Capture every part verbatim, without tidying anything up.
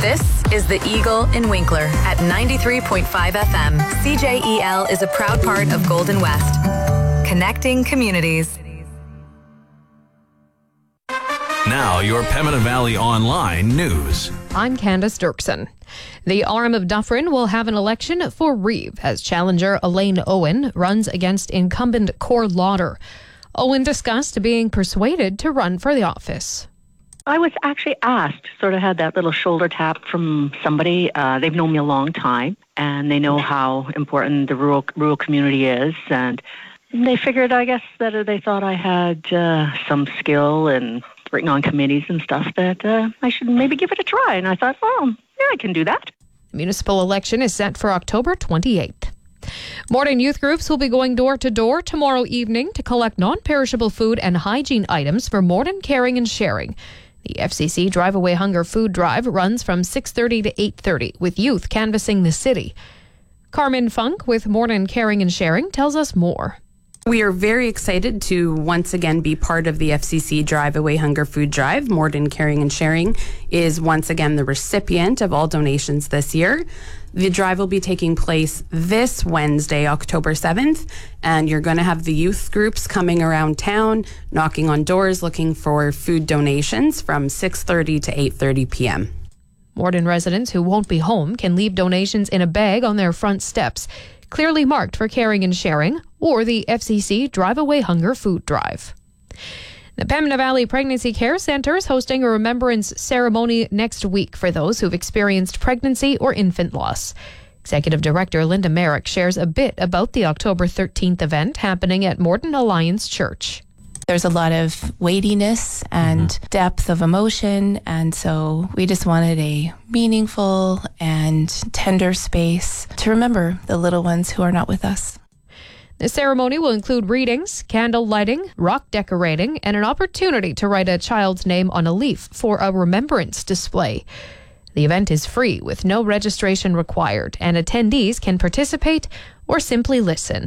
This is The Eagle in Winkler at ninety-three point five F M. C J E L is a proud part of Golden West. Connecting communities. Now, your Pembina Valley Online news. I'm Candace Dirksen. The arm of Dufferin will have an election for Reeve as challenger Elaine Owen runs against incumbent Cor Lauder. Owen discussed being persuaded to run for the office. I was actually asked, sort of had that little shoulder tap from somebody. Uh, they've known me a long time, and they know how important the rural rural community is. And they figured, I guess, that they thought I had uh, some skill in working on committees and stuff, that uh, I should maybe give it a try. And I thought, well, yeah, I can do that. The municipal election is set for October twenty-eighth. Morden youth groups will be going door to door tomorrow evening to collect non-perishable food and hygiene items for Morden Caring and Sharing. The F C C Drive Away Hunger Food Drive runs from six thirty to eight thirty, with youth canvassing the city. Carmen Funk with Morden Caring and Sharing tells us more. We are very excited to once again be part of the F C C Drive Away Hunger Food Drive. Morden Caring and Sharing is once again the recipient of all donations this year. The drive will be taking place this Wednesday, October seventh, and you're going to have the youth groups coming around town, knocking on doors, looking for food donations from six thirty to eight thirty p.m. Morden residents who won't be home can leave donations in a bag on their front steps, clearly marked for Caring and Sharing or the F C C Drive Away Hunger Food Drive. The Pembina Valley Pregnancy Care Centre is hosting a remembrance ceremony next week for those who've experienced pregnancy or infant loss. Executive Director Linda Merrick shares a bit about the October thirteenth event happening at Morden Alliance Church. There's a lot of weightiness and mm-hmm. depth of emotion, and so we just wanted a meaningful and tender space to remember the little ones who are not with us. The ceremony will include readings, candle lighting, rock decorating, and an opportunity to write a child's name on a leaf for a remembrance display. The event is free with no registration required, and attendees can participate or simply listen.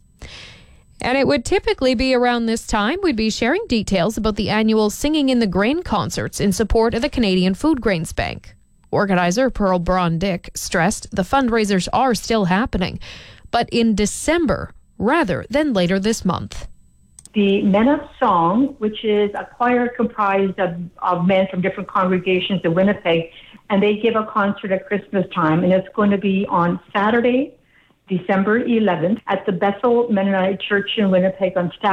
And it would typically be around this time we'd be sharing details about the annual Singing in the Grain concerts in support of the Canadian Food Grains Bank. Organizer Pearl Braun-Dick stressed the fundraisers are still happening, but in December rather than later this month. The Men of Song, which is a choir comprised of, of men from different congregations in Winnipeg, and they give a concert at Christmas time, and it's going to be on Saturday, December eleventh, at the Bethel Mennonite Church in Winnipeg on staff.